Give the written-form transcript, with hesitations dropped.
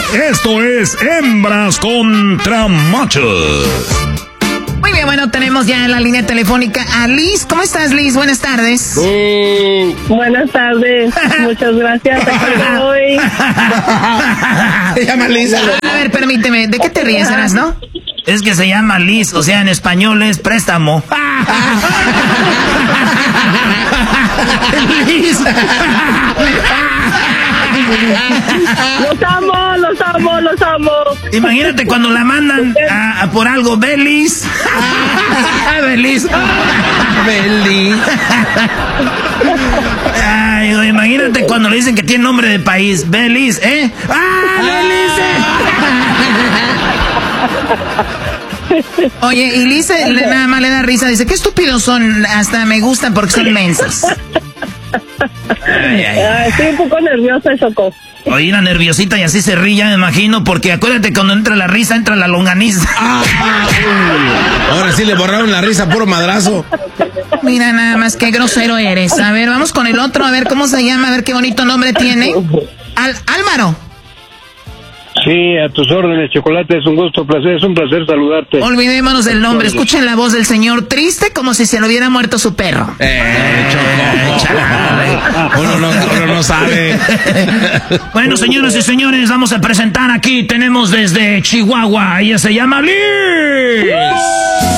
Esto es Hembras contra Machos. Muy bien, bueno, tenemos ya en la línea telefónica a Liz. ¿Cómo estás, Liz? Buenas tardes. Buenas tardes. Muchas gracias. Hoy. Se llama Liz. A ver, permíteme. ¿De qué te ríes, no? Es que se llama Liz, o sea, en español es préstamo. Liz. Los amo. Imagínate cuando la mandan por algo, Belis. Belis. Belis. Ay, imagínate cuando le dicen que tiene nombre de país, Belis, ¿eh? Belis. Oye, y Liz nada más le da risa, dice, qué estúpidos son, hasta me gustan porque son mensas. Estoy un poco nerviosa, Choco. Oye, la nerviosita y así se ríe, ya me imagino, porque acuérdate, cuando entra la risa, entra la longaniza. Ahora sí le borraron la risa, puro madrazo. Mira nada más, qué grosero eres. A ver, vamos con el otro, a ver cómo se llama, a ver qué bonito nombre tiene. Álvaro. Sí, a tus órdenes, Chocolate, es un placer saludarte. Olvidémonos del nombre, escuchen la voz del señor, triste como si se le hubiera muerto su perro. Uno no sabe. Bueno, señoras y señores, vamos a presentar aquí, tenemos desde Chihuahua, ella se llama Liz.